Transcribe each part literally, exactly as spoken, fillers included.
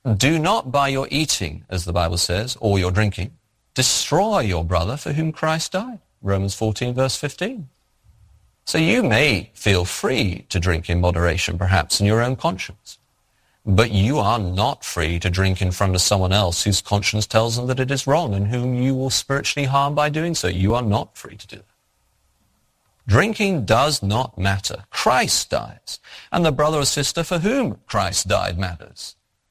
Do not by your eating, as the Bible says, or your drinking, destroy your brother for whom Christ died. Romans fourteen, verse fifteen. So you may feel free to drink in moderation, perhaps, in your own conscience. But you are not free to drink in front of someone else whose conscience tells them that it is wrong and whom you will spiritually harm by doing so. You are not free to do that. Drinking does not matter. Christ dies. And the brother or sister for whom Christ died matters.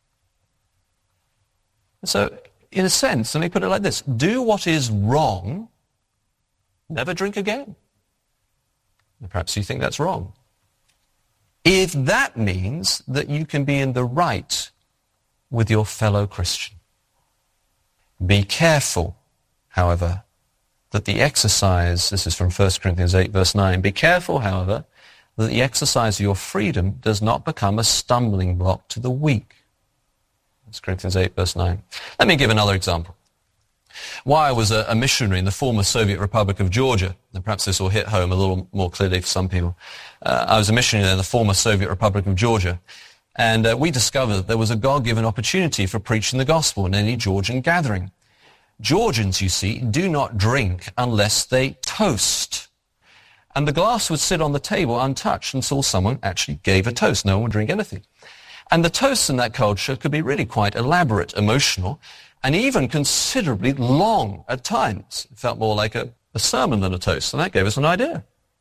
So, in a sense, let me put it like this. Do what is wrong, never drink again. Perhaps you think that's wrong. If that means that you can be in the right with your fellow Christian. Be careful, however, that the exercise, this is from First Corinthians eight, verse nine, be careful, however, that the exercise of your freedom does not become a stumbling block to the weak. First Corinthians eight, verse nine. Let me give another example. While I was a, a missionary in the former Soviet Republic of Georgia, and perhaps this will hit home a little more clearly for some people, uh, I was a missionary in the former Soviet Republic of Georgia, and uh, we discovered that there was a God-given opportunity for preaching the gospel in any Georgian gathering. Georgians, you see, do not drink unless they toast. And the glass would sit on the table untouched until someone actually gave a toast. No one would drink anything. And the toasts in that culture could be really quite elaborate, emotional, and even considerably long at times. It felt more like a, a sermon than a toast, and that gave us an idea.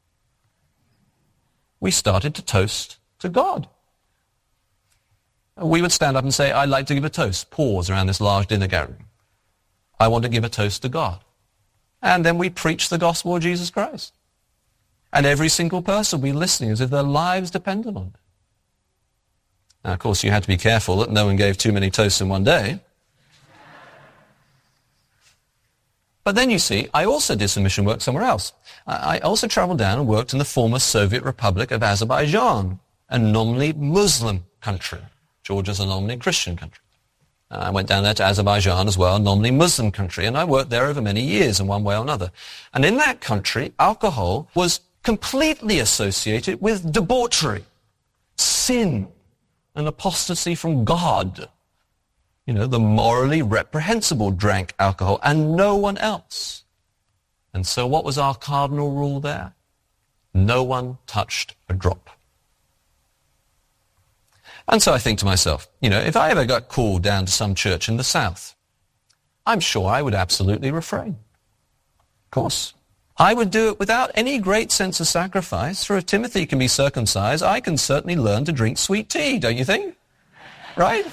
We started to toast to God. We would stand up and say, I'd like to give a toast. Pause around this large dinner gathering. I want to give a toast to God. And then we preach the gospel of Jesus Christ. And every single person will be listening as if their lives depended on it. Now, of course, you had to be careful that no one gave too many toasts in one day. But then, you see, I also did some mission work somewhere else. I also traveled down and worked in the former Soviet Republic of Azerbaijan, a nominally Muslim country. Georgia's a nominally Christian country. I went down there to Azerbaijan as well, a nominally Muslim country, and I worked there over many years in one way or another. And in that country, alcohol was completely associated with debauchery, sin, and apostasy from God. You know, the morally reprehensible drank alcohol and no one else. And so what was our cardinal rule there? No one touched a drop. And so I think to myself, you know, if I ever got called down to some church in the south, I'm sure I would absolutely refrain. Of course. I would do it without any great sense of sacrifice, for if Timothy can be circumcised, I can certainly learn to drink sweet tea, don't you think? Right?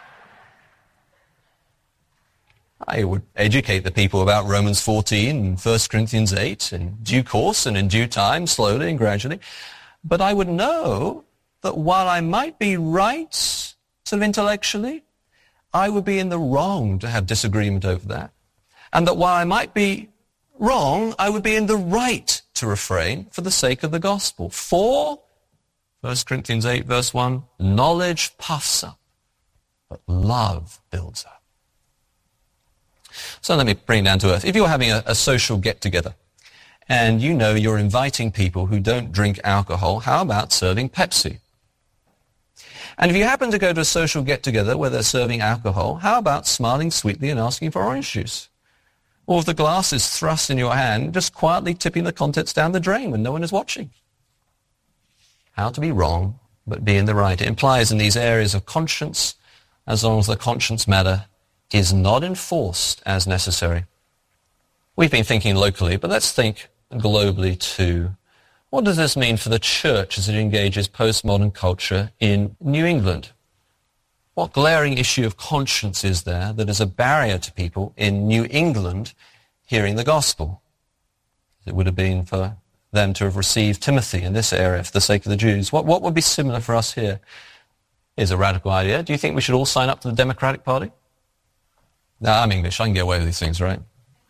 I would educate the people about Romans fourteen and First Corinthians eight in due course and in due time, slowly and gradually. But I would know that while I might be right, sort of intellectually, I would be in the wrong to have disagreement over that. And that while I might be wrong, I would be in the right to refrain for the sake of the gospel. For, First Corinthians eight, verse one, knowledge puffs up, but love builds up. So let me bring it down to earth. If you're having a, a social get-together, and you know you're inviting people who don't drink alcohol, how about serving Pepsi? And if you happen to go to a social get-together where they're serving alcohol, how about smiling sweetly and asking for orange juice? Or if the glass is thrust in your hand, just quietly tipping the contents down the drain when no one is watching. How to be wrong, but be in the right. It implies in these areas of conscience, as long as the conscience matter is not enforced as necessary. We've been thinking locally, but let's think globally too. What does this mean for the church as it engages postmodern culture in New England? What glaring issue of conscience is there that is a barrier to people in New England hearing the gospel? It would have been for them to have received Timothy in this area for the sake of the Jews. What, what would be similar for us here? Here's a radical idea. Do you think we should all sign up to the Democratic Party? No, I'm English. I can get away with these things, right?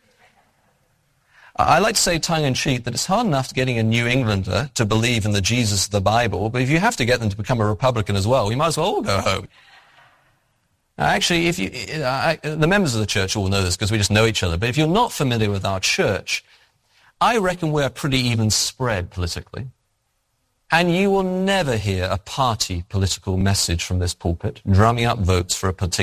I like to say tongue-in-cheek that it's hard enough getting a New Englander to believe in the Jesus of the Bible, but if you have to get them to become a Republican as well, we might as well all go home. Now, actually, if you, I, the members of the church all know this because we just know each other, but if you're not familiar with our church, I reckon we're pretty even spread politically. And you will never hear a party political message from this pulpit drumming up votes for a particular